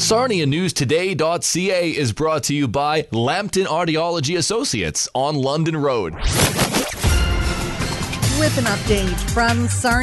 SarniaNewsToday.ca is brought to you by Lambton Audiology Associates on London Road. With an update from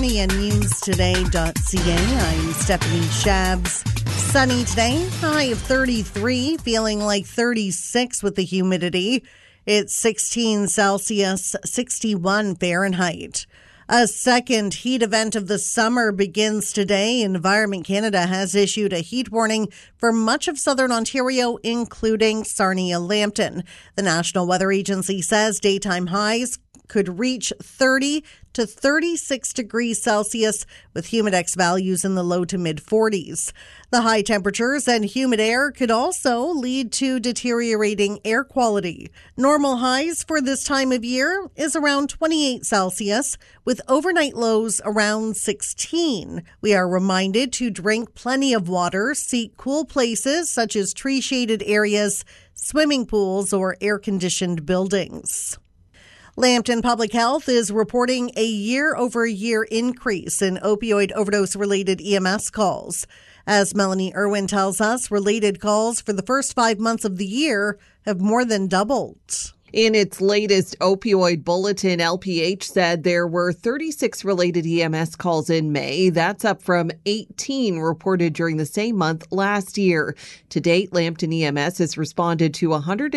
SarniaNewsToday.ca, I'm Stephanie Shabs. Sunny today, high of 33, feeling like 36 with the humidity. It's 16 Celsius, 61 Fahrenheit. A second heat event of the summer begins today. Environment Canada has issued a heat warning for much of southern Ontario, including Sarnia-Lambton. The National Weather Agency says daytime highs could reach 30 to 36 degrees Celsius with humidex values in the low to mid 40s. The high temperatures and humid air could also lead to deteriorating air quality. Normal highs for this time of year is around 28 Celsius with overnight lows around 16. We are reminded to drink plenty of water, seek cool places such as tree-shaded areas, swimming pools, or air-conditioned buildings. Lambton Public Health is reporting a year-over-year increase in opioid overdose-related EMS calls. As Melanie Irwin tells us, related calls for the first 5 months of the year have more than doubled. In its latest opioid bulletin, LPH said there were 36 related EMS calls in May. That's up from 18 reported during the same month last year. To date, Lambton EMS has responded to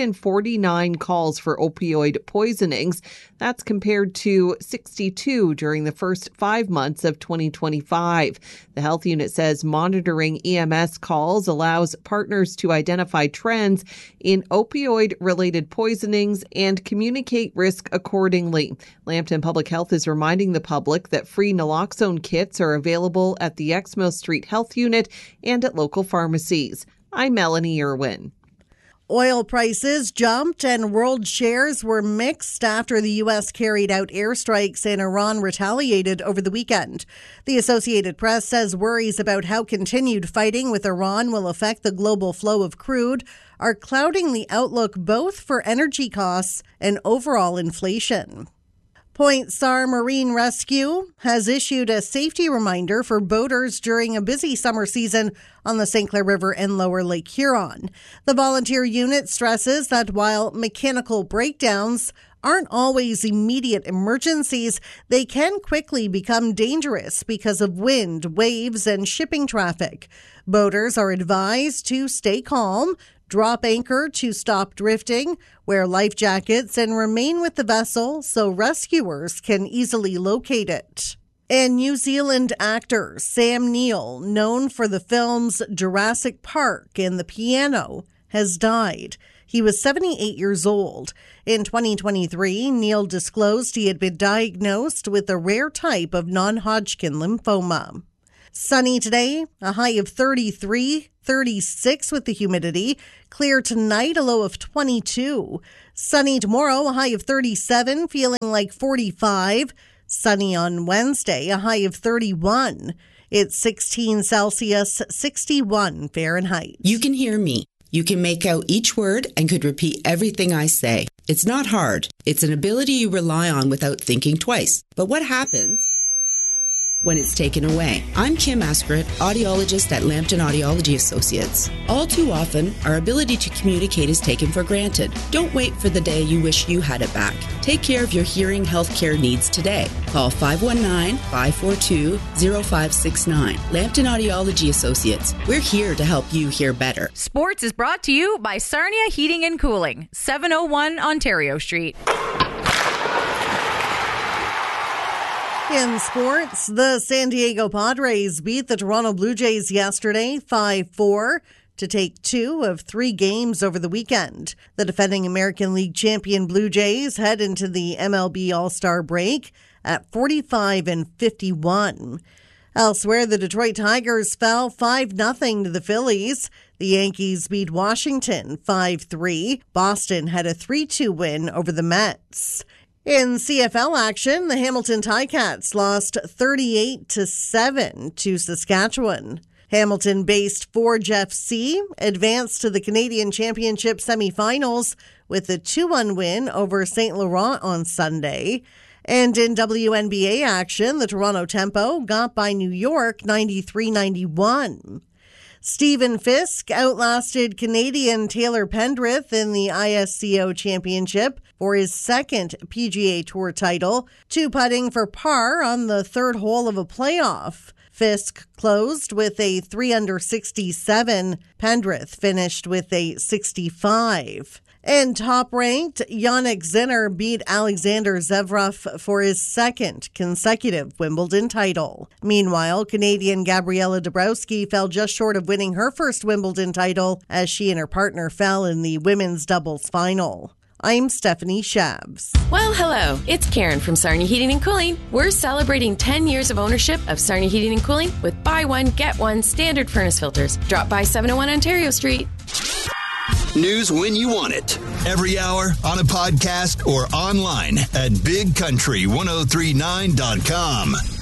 149 calls for opioid poisonings. That's compared to 62 during the first 5 months of 2025. The health unit says monitoring EMS calls allows partners to identify trends in opioid-related poisonings and communicate risk accordingly. Lambton Public Health is reminding the public that free naloxone kits are available at the Exmo Street Health Unit and at local pharmacies. I'm Melanie Irwin. Oil prices jumped and world shares were mixed after the U.S. carried out airstrikes and Iran retaliated over the weekend. The Associated Press says worries about how continued fighting with Iran will affect the global flow of crude are clouding the outlook both for energy costs and overall inflation. Point SAR Marine Rescue has issued a safety reminder for boaters during a busy summer season on the St. Clair River and Lower Lake Huron. The volunteer unit stresses that while mechanical breakdowns aren't always immediate emergencies, they can quickly become dangerous because of wind, waves, and shipping traffic. Boaters are advised to stay calm, drop anchor to stop drifting, wear life jackets, and remain with the vessel so rescuers can easily locate it. And New Zealand actor Sam Neill, known for the films Jurassic Park and The Piano, has died. He was 78 years old. In 2023, Neill disclosed he had been diagnosed with a rare type of non-Hodgkin lymphoma. Sunny today, a high of 33, 36 with the humidity. Clear tonight, a low of 22. Sunny tomorrow, a high of 37, feeling like 45. Sunny on Wednesday, a high of 31. It's 16 Celsius, 61 Fahrenheit. You can hear me. You can make out each word and could repeat everything I say. It's not hard. It's an ability you rely on without thinking twice. But what happens when it's taken away? I'm Kim Askeret, audiologist at Lambton Audiology Associates. All too often, our ability to communicate is taken for granted. Don't wait for the day you wish you had it back. Take care of your hearing health care needs today. Call 519-542-0569. Lambton Audiology Associates. We're here to help you hear better. Sports is brought to you by Sarnia Heating and Cooling, 701 Ontario Street. In sports, the San Diego Padres beat the Toronto Blue Jays yesterday 5-4 to take 2 of 3 games over the weekend. The defending American League champion Blue Jays head into the MLB All-Star break at 45-51. Elsewhere, the Detroit Tigers fell 5-0 to the Phillies. The Yankees beat Washington 5-3. Boston had a 3-2 win over the Mets. In CFL action, the Hamilton Ticats lost 38-7 to Saskatchewan. Hamilton-based Forge FC advanced to the Canadian Championship semifinals with a 2-1 win over St. Laurent on Sunday. And in WNBA action, the Toronto Tempo got by New York 93-91. Stephen Fisk outlasted Canadian Taylor Pendrith in the ISCO Championship for his second PGA Tour title, 2-putting for par on the third hole of a playoff. Fisk closed with a 3-under 67. Pendrith finished with a 65. And top-ranked, Jannik Sinner beat Alexander Zverev for his second consecutive Wimbledon title. Meanwhile, Canadian Gabriela Dabrowski fell just short of winning her first Wimbledon title as she and her partner fell in the women's doubles final. I'm Stephanie Shabs. Well, hello. It's Karen from Sarnia Heating and Cooling. We're celebrating 10 years of ownership of Sarnia Heating and Cooling with buy one, get one standard furnace filters. Drop by 701 Ontario Street. News when you want it. Every hour on a podcast or online at bigcountry1039.com.